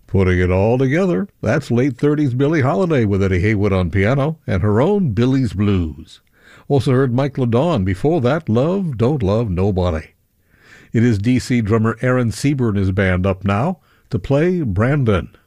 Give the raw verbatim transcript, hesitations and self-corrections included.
Putting it all together, that's late thirties Billie Holiday with Eddie Haywood on piano and her own Billie's Blues. Also heard Mike LeDon before that, Love Don't Love Nobody. It is D C drummer Aaron Sieber and his band up now to play Brandon.